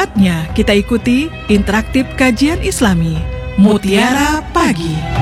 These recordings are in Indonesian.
Saatnya kita ikuti interaktif kajian Islami Mutiara Pagi.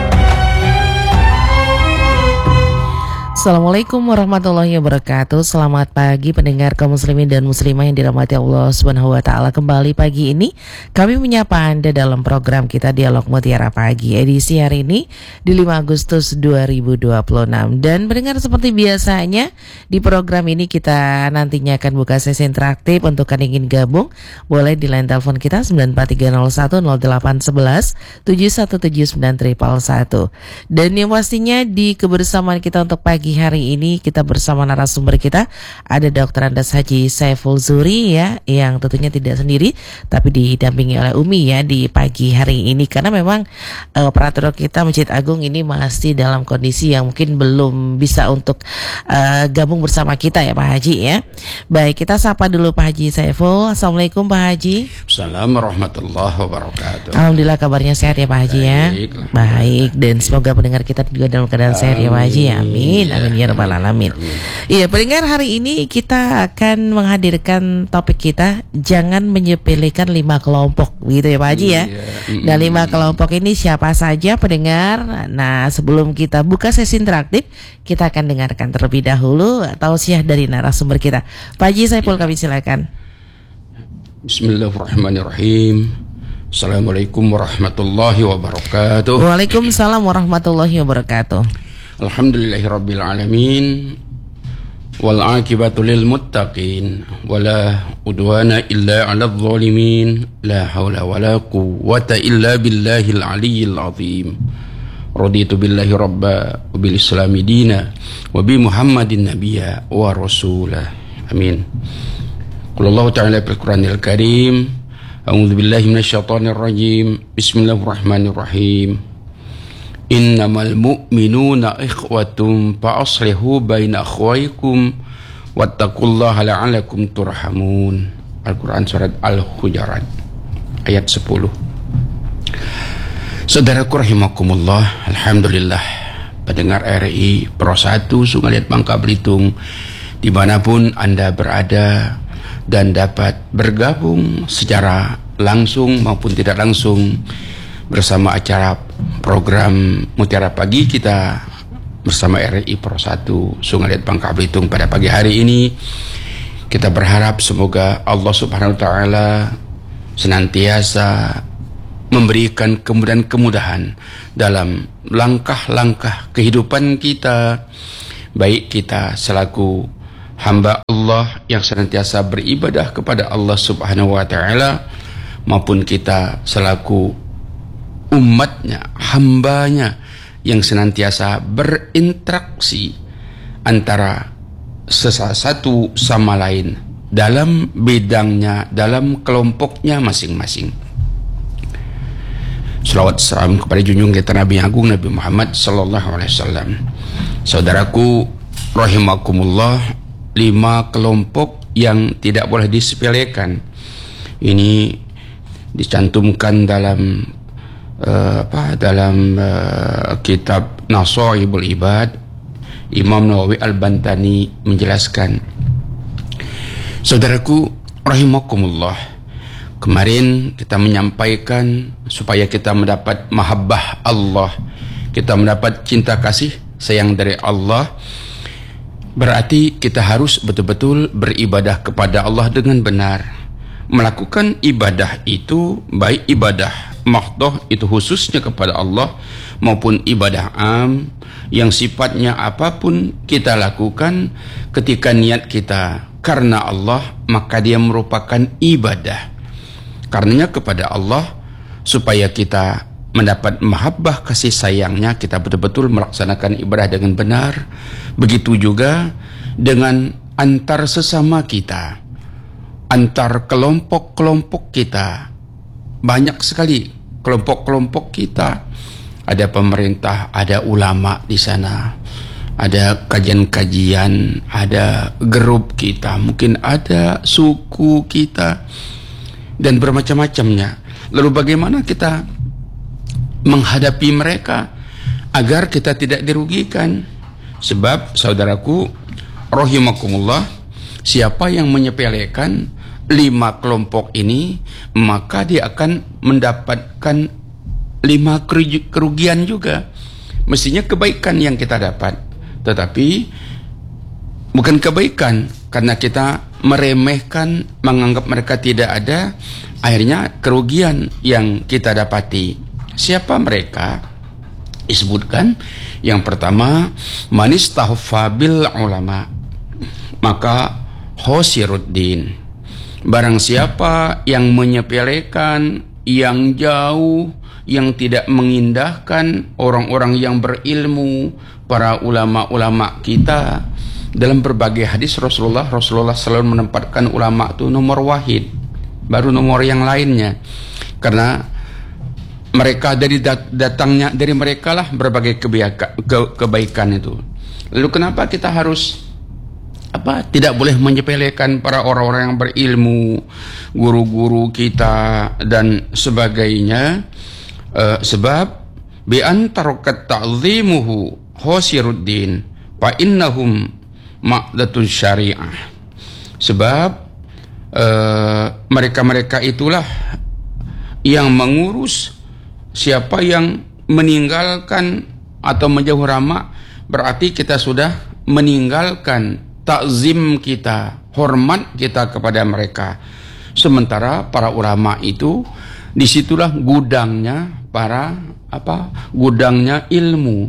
Assalamualaikum warahmatullahi wabarakatuh. Selamat pagi pendengar kaum muslimin dan muslimah yang dirahmati Allah Subhanahu wa taala. Kembali pagi ini kami menyapa Anda dalam program kita Dialog Mutiara Pagi edisi hari ini di 5 Agustus 2026. Dan pendengar, seperti biasanya di program ini kita nantinya akan buka sesi interaktif. Untuk yang ingin gabung boleh di line telepon kita 94301 0811 7179111. Dan yang pastinya di kebersamaan kita untuk pagi hari ini kita bersama narasumber kita ada Dr. Andes Haji Saiful Zuhri ya, yang tentunya tidak sendiri tapi didampingi oleh Umi ya di pagi hari ini, karena memang operator kita Masjid Agung ini masih dalam kondisi yang mungkin belum bisa untuk gabung bersama kita ya Pak Haji ya. Baik, kita sapa dulu Pak Haji Saiful. Assalamualaikum Pak Haji. Assalamualaikum warahmatullahi wabarakatuh. Alhamdulillah kabarnya sehat ya Pak Haji ya. Baik, dan semoga pendengar kita juga dalam keadaan sehat ya Pak Haji. Amin. Amin ya rabbal alamin. Iya, pendengar, hari ini kita akan menghadirkan topik kita, jangan menyepelekan 5 kelompok, begitu ya Pak Haji ya. Nah, 5 kelompok ini siapa saja pendengar? Nah, sebelum kita buka sesi interaktif, kita akan dengarkan terlebih dahulu tausiah dari narasumber kita. Pak Haji Saiful, kami silakan. Bismillahirrahmanirrahim. Assalamualaikum warahmatullahi wabarakatuh. Waalaikumsalam warahmatullahi wabarakatuh. Alhamdulillahirabbil alamin. Wal aqibatu lil muttaqin wala udwana illa 'alal zalimin. La haula wala quwwata illa billahil aliyyil azim. Raditu billahi rabba wa bil islami dina wa bi Muhammadin nabiyya wa rasulah. Amin. Qul Allah ta'ala fil Qur'anil Karim. A'udzu billahi minasyaitonir rajim. Bismillahirrahmanirrahim. Innamal mu'minuna ikhwatum fa aslihu baina akhwaykum wattaqullaha la'alakum turhamun. Al-Quran surat Al-Hujurat ayat 10. Saudaraku rahimakumullah, alhamdulillah pendengar RI Pro 1 Sungai Liat Bangka Belitung dimanapun Anda berada dan dapat bergabung secara langsung maupun tidak langsung bersama acara program Mutiara Pagi kita bersama RI Pro 1 Sungai Liat Bangka Belitung pada pagi hari ini. Kita berharap semoga Allah Subhanahu wa taala senantiasa memberikan kemudahan-kemudahan dalam langkah-langkah kehidupan kita, baik kita selaku hamba Allah yang senantiasa beribadah kepada Allah Subhanahu wa taala maupun kita selaku umatnya, hambanya yang senantiasa berinteraksi antara satu sama lain dalam bidangnya, dalam kelompoknya masing-masing. Salawat salam kepada junjungan kita Nabi Agung Nabi Muhammad sallallahu alaihi wasallam. Saudaraku rahimakumullah, 5 kelompok yang tidak boleh disepelekan. Ini dicantumkan dalam kitab Nasaihul Ibad. Imam Nawawi Al-Bantani menjelaskan. Saudaraku rahimakumullah, kemarin kita menyampaikan supaya kita mendapat mahabbah Allah, kita mendapat cinta kasih sayang dari Allah, berarti kita harus betul-betul beribadah kepada Allah dengan benar. Melakukan ibadah itu, baik ibadah mahdoh itu khususnya kepada Allah maupun ibadah am yang sifatnya apapun kita lakukan ketika niat kita karena Allah, maka dia merupakan ibadah. Karenanya kepada Allah, supaya kita mendapat mahabbah kasih sayangnya, kita betul-betul melaksanakan ibadah dengan benar. Begitu juga dengan antar sesama kita, antar kelompok-kelompok kita. Banyak sekali kelompok-kelompok kita. Ada pemerintah, ada ulama di sana, ada kajian-kajian, ada grup kita, mungkin ada suku kita, dan bermacam-macamnya. Lalu bagaimana kita menghadapi mereka agar kita tidak dirugikan? Sebab saudaraku rahimakumullah, siapa yang menyepelekan 5 kelompok ini, maka dia akan mendapatkan 5 kerugian juga. Mestinya kebaikan yang kita dapat, tetapi bukan kebaikan, karena kita meremehkan, menganggap mereka tidak ada, akhirnya kerugian yang kita dapati. Siapa mereka? Disebutkan yang pertama, manistahfa bil ulama, maka khosiruddin. Barang siapa yang menyepelekan, yang jauh, yang tidak mengindahkan orang-orang yang berilmu, para ulama-ulama kita. Dalam berbagai hadis Rasulullah selalu menempatkan ulama itu nomor wahid, baru nomor yang lainnya, karena mereka datangnya dari mereka lah berbagai kebaikan itu. Lalu kenapa kita harus tidak boleh menyepelekan para orang-orang yang berilmu, guru-guru kita dan sebagainya? Sebab bi antarakat ta'zimuhu khosiruddin fa innahum ma'datun syariah. Sebab mereka-mereka itulah yang mengurus. Siapa yang meninggalkan atau menjauh rama, berarti kita sudah meninggalkan takzim kita, hormat kita kepada mereka. Sementara para ulama itu, disitulah gudangnya gudangnya ilmu,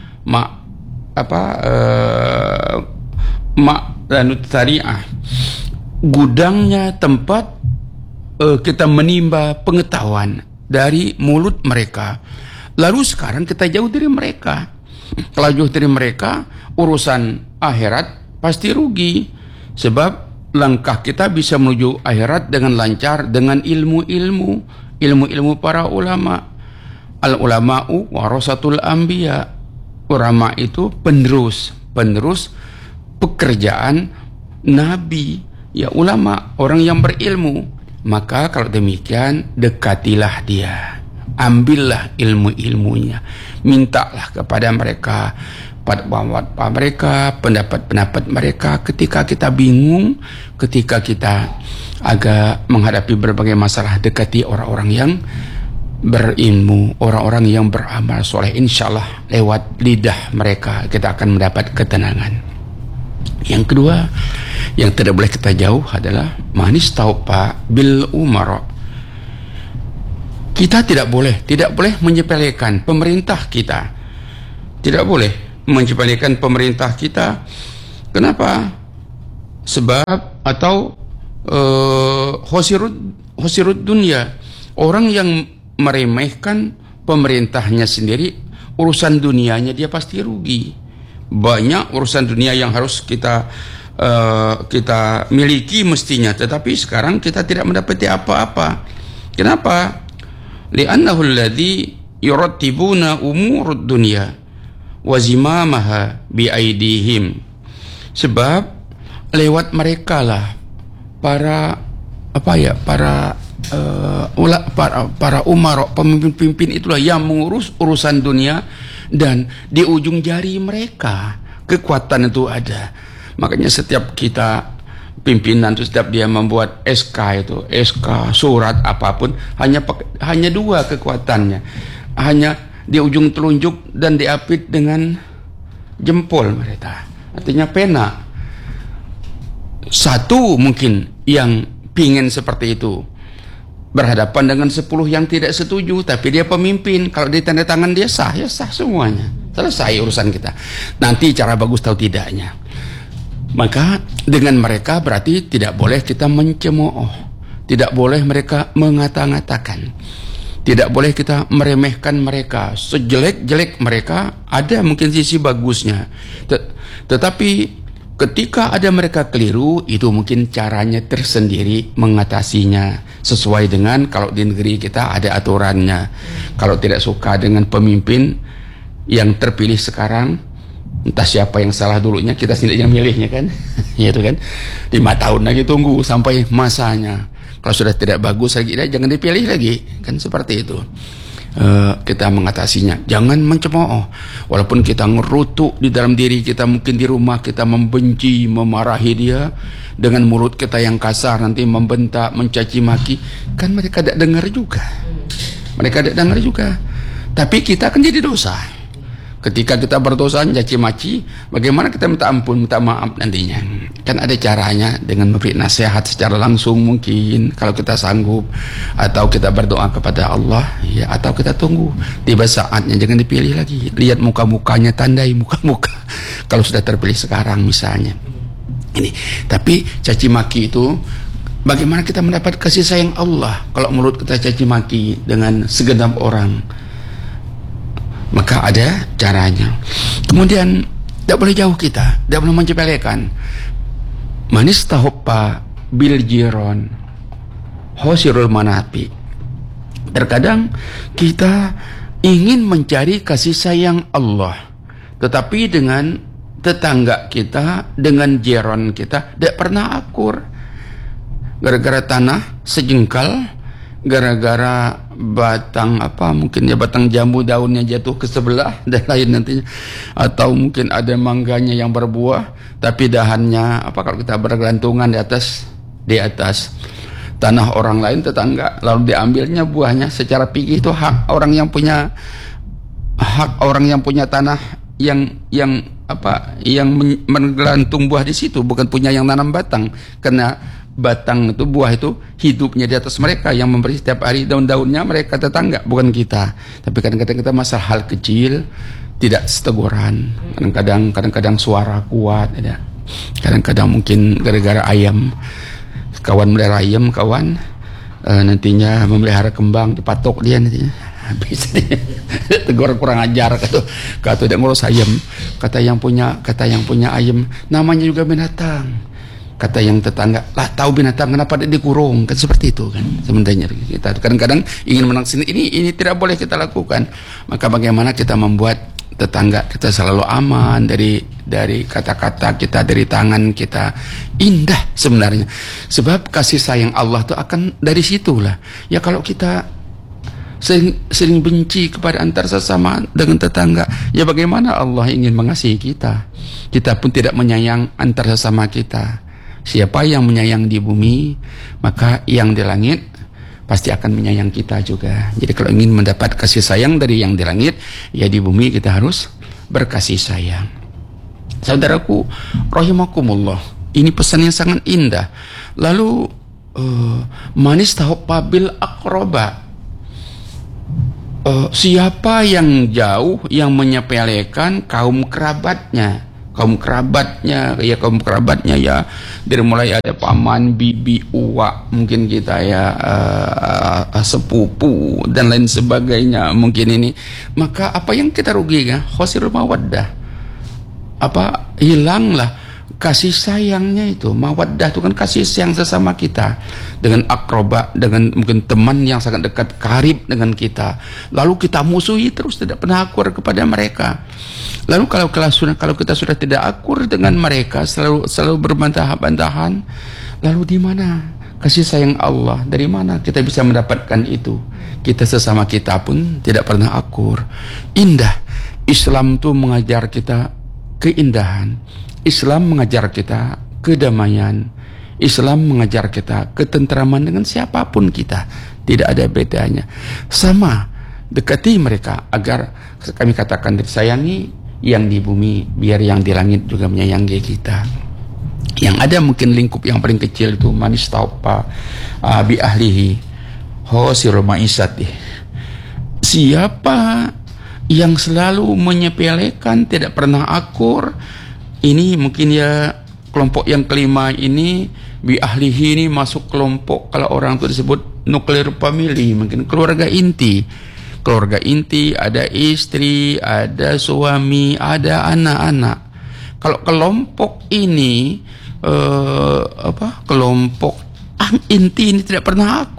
syariah, gudangnya tempat kita menimba pengetahuan dari mulut mereka. Lalu sekarang kita jauh dari mereka. Kalau jauh dari mereka, urusan akhirat pasti rugi. Sebab langkah kita bisa menuju akhirat dengan lancar dengan ilmu para ulama. Al-ulama'u warasatul anbiya. Ulama itu penerus pekerjaan nabi. Ya, ulama, orang yang berilmu. Maka kalau demikian, dekatilah dia, ambillah ilmu-ilmunya, mintalah kepada mereka fatwa mereka, pendapat-pendapat mereka ketika kita bingung, ketika kita agak menghadapi berbagai masalah. Dekati orang-orang yang berilmu, orang-orang yang beramal soleh. Insyaallah lewat lidah mereka kita akan mendapat ketenangan. Yang kedua, yang tidak boleh kita jauh adalah manistaupa bil umara. Kita tidak boleh menyepelekan pemerintah kita. Tidak boleh menyepelekan pemerintah kita. Kenapa? Sebab atau khosirud dunia, orang yang meremehkan pemerintahnya sendiri, urusan dunianya dia pasti rugi. Banyak urusan dunia yang harus kita miliki mestinya, tetapi sekarang kita tidak mendapati apa-apa. Kenapa? Li'annahu alladhi yurattibuna umurud dunya wa zimamaha biaidihim. Sebab lewat mereka lah para umara, pemimpin-pemimpin itulah yang mengurus urusan dunia, dan di ujung jari mereka kekuatan itu ada. Makanya setiap kita pimpinan itu, setiap dia membuat SK, surat apapun, hanya 2 kekuatannya, hanya di ujung telunjuk dan diapit dengan jempol mereka, artinya pena. Satu mungkin yang pingin seperti itu, berhadapan dengan 10 yang tidak setuju, tapi dia pemimpin. Kalau dia tanda tangan dia sah, ya sah semuanya. Selesai urusan kita. Nanti cara bagus tahu tidaknya. Maka dengan mereka berarti tidak boleh kita mencemooh, tidak boleh mereka mengata-ngatakan, tidak boleh kita meremehkan mereka. Sejelek-jelek mereka, ada mungkin sisi bagusnya, tetapi ketika ada mereka keliru, itu mungkin caranya tersendiri mengatasinya, sesuai dengan kalau di negeri kita ada aturannya. Kalau tidak suka dengan pemimpin yang terpilih sekarang, entah siapa yang salah dulunya, kita sendiri yang milihnya kan, itu kan, 5 tahun lagi tunggu sampai masanya. Kalau sudah tidak bagus lagi, jangan dipilih lagi, kan seperti itu. kita mengatasinya. Jangan mencemooh. Walaupun kita ngerutuk di dalam diri kita, mungkin di rumah kita membenci, memarahi dia dengan mulut kita yang kasar, nanti membentak, mencaci maki, kan mereka tidak dengar juga. Mereka tidak dengar juga. Tapi kita akan jadi dosa. Ketika kita berdosa, mencaci maki, bagaimana kita minta ampun, minta maaf nantinya? Kan ada caranya dengan memberi nasihat secara langsung mungkin kalau kita sanggup, atau kita berdoa kepada Allah, ya, atau kita tunggu tiba saatnya, jangan dipilih lagi. Lihat muka-mukanya, tandai muka-muka kalau sudah terpilih sekarang misalnya. Ini, tapi caci maki itu bagaimana kita mendapat kasih sayang Allah kalau mulut kita caci maki dengan segenap orang? Maka ada caranya. Kemudian tidak boleh jauh kita, tidak boleh menyepelekan. Manis tahoppa bil jiron hosirul manapi. Terkadang kita ingin mencari kasih sayang Allah, tetapi dengan tetangga kita, dengan jiron kita tidak pernah akur. Gara-gara tanah sejengkal, gara-gara batang mungkin ya batang jambu daunnya jatuh ke sebelah dan lain nantinya, atau mungkin ada mangganya yang berbuah tapi dahannya kalau kita bergelantungan di atas tanah orang lain tetangga, lalu diambilnya buahnya. Secara fikih itu hak orang yang punya tanah yang menggelantung buah di situ, bukan punya yang nanam batang, karena batang itu, buah itu hidupnya di atas mereka yang memberi setiap hari daun-daunnya, mereka tetangga, bukan kita. Tapi kadang-kadang kita masalah hal kecil tidak seteguran, kadang-kadang suara kuat, ya. Kadang-kadang mungkin gara-gara ayam, kawan melihara ayam, nantinya memelihara kembang, dipatok dia nantinya habis tegur kurang ajar, kata tidak ngurus ayam, kata yang punya ayam namanya juga binatang. Kata yang tetangga, lah tahu binatang kenapa dia dikurung, kan seperti itu kan. Sebenarnya kita kadang-kadang ingin menang sini, ini tidak boleh kita lakukan. Maka bagaimana kita membuat tetangga kita selalu aman dari kata-kata kita, dari tangan kita, indah sebenarnya. Sebab kasih sayang Allah itu akan dari situlah. Ya kalau kita sering benci kepada antar sesama dengan tetangga, ya bagaimana Allah ingin mengasihi kita? Kita pun tidak menyayang antar sesama kita. Siapa yang menyayang di bumi, maka yang di langit pasti akan menyayang kita juga. Jadi kalau ingin mendapat kasih sayang dari yang di langit, ya di bumi kita harus berkasih sayang. Saudaraku rahimakumullah, ini pesan yang sangat indah. Lalu manis tahoppa bil aqraba. Siapa yang jauh, yang menyepelekan kaum kerabatnya ya, dari mulai ada paman, bibi, uwa, mungkin kita ya sepupu dan lain sebagainya mungkin ini. Maka apa yang kita rugikan? Khosirul mawaddah, hilanglah kasih sayangnya itu. Mawaddah itu kan kasih sayang sesama kita, dengan akroba, dengan mungkin teman yang sangat dekat, karib dengan kita, lalu kita musuhi terus, tidak pernah akur kepada mereka. Lalu kalau kita sudah tidak akur dengan mereka, selalu berbantah-bantahan, lalu di mana kasih sayang Allah? Dari mana kita bisa mendapatkan itu? Kita sesama kita pun tidak pernah akur. Indah. Islam itu mengajar kita keindahan. Islam mengajar kita kedamaian. Islam mengajar kita ketentraman dengan siapapun kita. Tidak ada bedanya. Sama, dekati mereka agar kami katakan disayangi yang di bumi, biar yang di langit juga menyayangi kita. Yang ada mungkin lingkup yang paling kecil itu manis tahoppa bi ahlihi hosirul maisati. Siapa yang selalu menyepelekan, tidak pernah akur, ini mungkin ya kelompok yang kelima ini, bi ahlihi ini masuk kelompok, kalau orang itu disebut nuklir family, mungkin keluarga inti. Keluarga inti, ada istri, ada suami, ada anak-anak. Kalau kelompok ini kelompok inti ini tidak pernah